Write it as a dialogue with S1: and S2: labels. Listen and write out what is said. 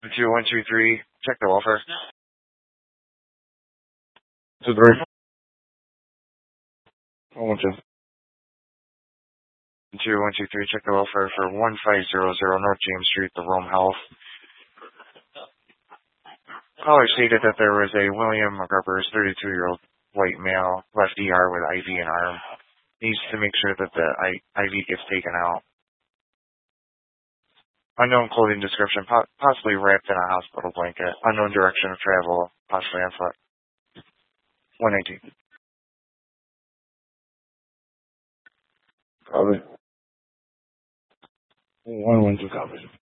S1: 2123, check the welfare. 23. 2123, check the welfare for 1500 North James Street, the Rome Health. Caller stated that there was a William McGrubbers, 32-year-old white male, left ER with IV in arm. Needs to make sure that the IV gets taken out. Unknown clothing description, possibly wrapped in a hospital blanket. Unknown direction of travel, possibly on foot. 119. Copy. 112 copy.